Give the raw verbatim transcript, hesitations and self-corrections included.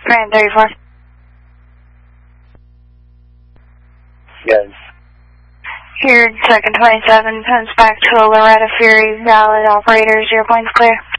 Command thirty-four. Yes. Here, second twenty-seven, comes back to a Loretta Fury, valid operators, your point's clear.